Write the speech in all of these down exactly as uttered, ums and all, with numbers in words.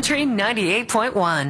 Country ninety-eight point one.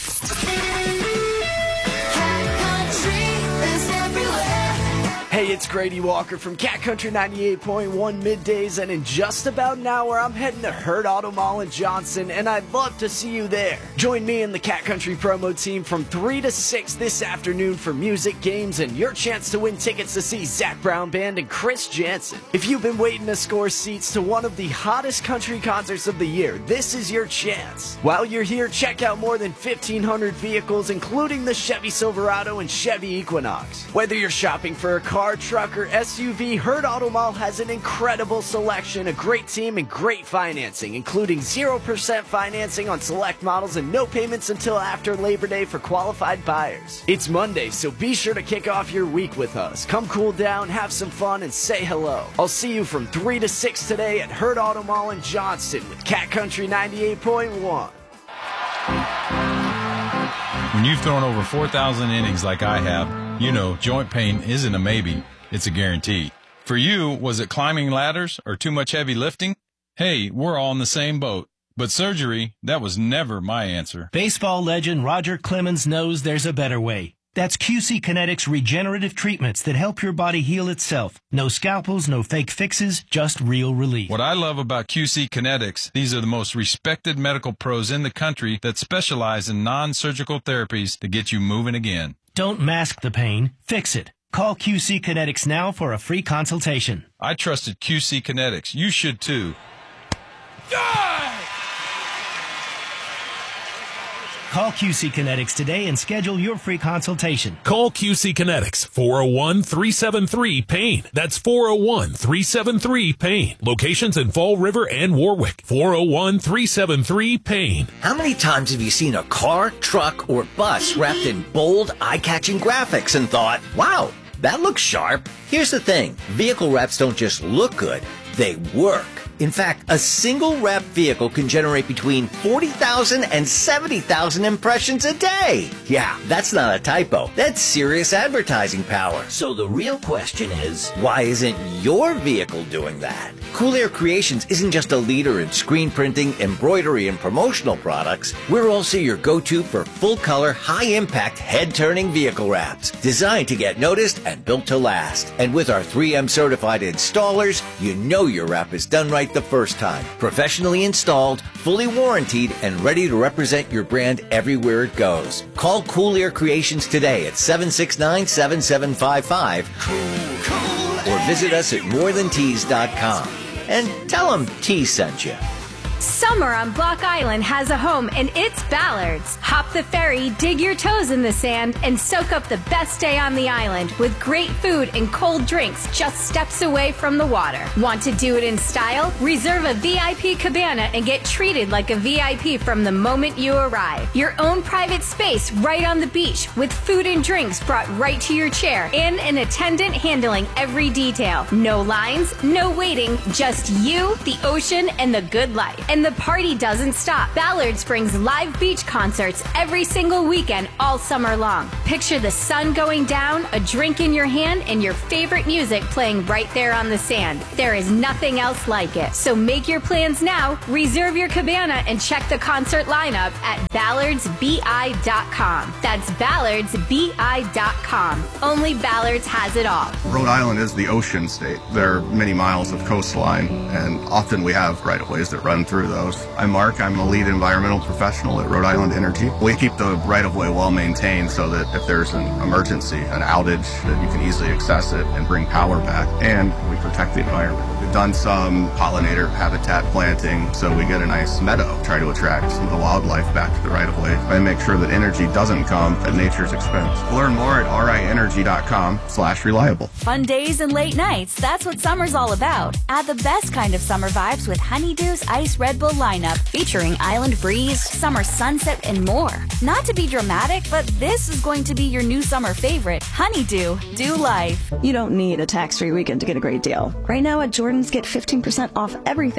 Hey, it's Grady Walker from Cat Country ninety-eight point one Middays, and in just about an hour, I'm heading to Hurt Auto Mall in Johnson, and I'd love to see you there. Join me and the Cat Country promo team from three to six this afternoon for music, games, and your chance to win tickets to see Zac Brown Band and Chris Janson. If you've been waiting to score seats to one of the hottest country concerts of the year, this is your chance. While you're here, check out more than fifteen hundred vehicles, including the Chevy Silverado and Chevy Equinox. Whether you're shopping for a car, truck, or S U V, Hurt Auto Mall has an incredible selection, a great team, and great financing, including zero percent financing on select models and no payments until after Labor Day for qualified buyers. It's Monday, so be sure to kick off your week with us. Come cool down, have some fun, and say hello. I'll see you from three to six today at Hurt Auto Mall in Johnston with Cat Country ninety-eight point one. When you've thrown over four thousand innings like I have, you know joint pain isn't a maybe, it's a guarantee. For you, was it climbing ladders or too much heavy lifting? Hey, we're all in the same boat. But surgery, that was never my answer. Baseball legend Roger Clemens knows there's a better way. That's Q C Kinetics regenerative treatments that help your body heal itself. No scalpels, no fake fixes, just real relief. What I love about Q C Kinetics, these are the most respected medical pros in the country that specialize in non-surgical therapies to get you moving again. Don't mask the pain, fix it. Call Q C Kinetics now for a free consultation. I trusted Q C Kinetics. You should too. Call Q C Kinetics today and schedule your free consultation. Call Q C Kinetics, four oh one, three seven three, PAIN. That's four oh one, three seven three, PAIN. Locations in Fall River and Warwick. four oh one, three seven three, PAIN. How many times have you seen a car, truck, or bus wrapped in bold, eye-catching graphics and thought, wow, that looks sharp? Here's the thing. Vehicle wraps don't just look good, they work. In fact, a single wrapped vehicle can generate between forty thousand and seventy thousand impressions a day. Yeah, that's not a typo. That's serious advertising power. So the real question is, why isn't your vehicle doing that? Cool Air Creations isn't just a leader in screen printing, embroidery, and promotional products. We're also your go-to for full-color, high-impact, head-turning vehicle wraps, designed to get noticed and built to last. And with our three M certified installers, you know your wrap is done right the first time. Professionally installed, fully warranted, and ready to represent your brand everywhere it goes. Call Cool Air Creations today at seven six nine, seven seven five five cool, cool, or visit us at more than tees dot com and tell them T sent you. Summer on Block Island has a home, and it's Ballard's. Hop the ferry, dig your toes in the sand, and soak up the best day on the island with great food and cold drinks just steps away from the water. Want to do it in style? Reserve a V I P cabana and get treated like a V I P from the moment you arrive. Your own private space right on the beach with food and drinks brought right to your chair and an attendant handling every detail. No lines, no waiting, just you, the ocean, and the good life. And the party doesn't stop. Ballard's brings live beach concerts every single weekend all summer long. Picture the sun going down, a drink in your hand, and your favorite music playing right there on the sand. There is nothing else like it. So make your plans now, reserve your cabana, and check the concert lineup at ballards b i dot com. That's ballards b i dot com. Only Ballard's has it all. Rhode Island is the ocean state. There are many miles of coastline, and often we have right-of-ways that run through those. I'm Mark. I'm a lead environmental professional at Rhode Island Energy. We keep the right-of-way well maintained so that if there's an emergency, an outage, that you can easily access it and bring power back, and we protect the environment. We've done some pollinator habitat planting, so we get a nice meadow, try to attract some of the wildlife back to the right-of-way, and make sure that energy doesn't come at nature's expense. Learn more at r i energy dot com slash reliable. Fun days and late nights, that's what summer's all about. Add the best kind of summer vibes with Honeydew's Ice Red Bull lineup, featuring island breeze, summer sunset, and more. Not to be dramatic, but this is going to be your new summer favorite. Honeydew, do life. You don't need a tax-free weekend to get a great deal. Right now at Jordan's, get fifteen percent off everything.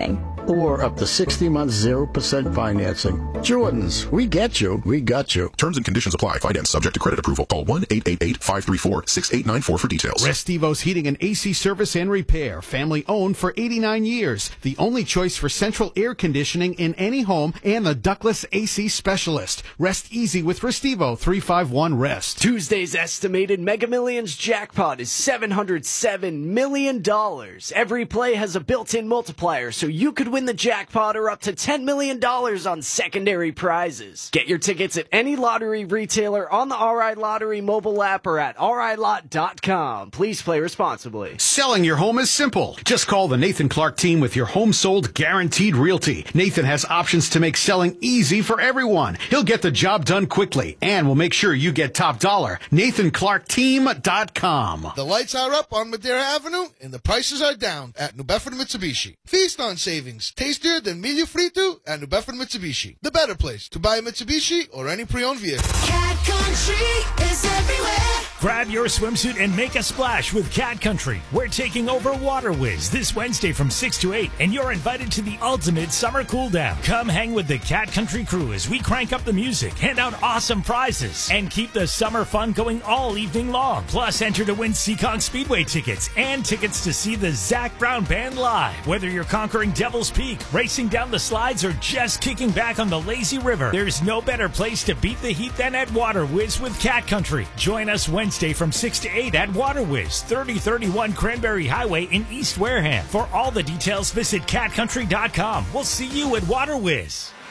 or up to sixty months zero percent financing. Jordan's, we get you, we got you. Terms and conditions apply. Finance subject to credit approval. Call one eight eight eight, five three four, six eight nine four for details. Restivo's Heating and A C Service and Repair. Family owned for eighty-nine years. The only choice for central air conditioning in any home and the ductless A C specialist. Rest easy with Restivo. three five one rest. Tuesday's estimated Mega Millions jackpot is seven hundred seven million dollars. Every play has a built-in multiplier, so you could win the jackpot or up to ten million dollars on secondary prizes. Get your tickets at any lottery retailer on the R I Lottery mobile app or at R I lot dot com. Please play responsibly. Selling your home is simple. Just call the Nathan Clark team with your home sold guaranteed realty. Nathan has options to make selling easy for everyone. He'll get the job done quickly and will make sure you get top dollar. Nathan Clark Team dot com. The lights are up on Madera Avenue and the prices are down at New Bedford Mitsubishi. Feast on savings. Tastier than Milho Frito at New Bedford Mitsubishi. The better place to buy a Mitsubishi or any pre-owned vehicle. Cat Country is everywhere. Grab your swimsuit and make a splash with Cat Country. We're taking over Water Whiz this Wednesday from six to eight, and you're invited to the ultimate summer cool down. Come hang with the Cat Country crew as we crank up the music, hand out awesome prizes, and keep the summer fun going all evening long. Plus, enter to win Seekonk Speedway tickets and tickets to see the Zac Brown Band live. Whether you're conquering Devil's Peak, racing down the slides, or just kicking back on the lazy river, there's no better place to beat the heat than at Water Whiz with Cat Country. Join us Wednesday from six to eight at Water Whiz, thirty thirty-one Cranberry Highway in East Wareham. For all the details, visit cat country dot com. We'll see you at Water Whiz.